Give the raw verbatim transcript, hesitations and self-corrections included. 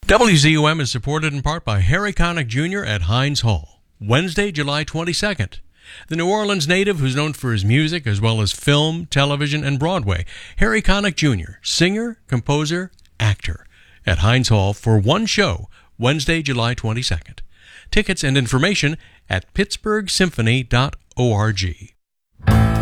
W Z U M is supported in part by Harry Connick Junior at Heinz Hall. Wednesday, July twenty-second. The New Orleans native, who's known for his music as well as film, television, and Broadway, Harry Connick Junior, singer, composer, actor, at Heinz Hall for one show, Wednesday, July twenty-second. Tickets and information at pittsburgh symphony dot org.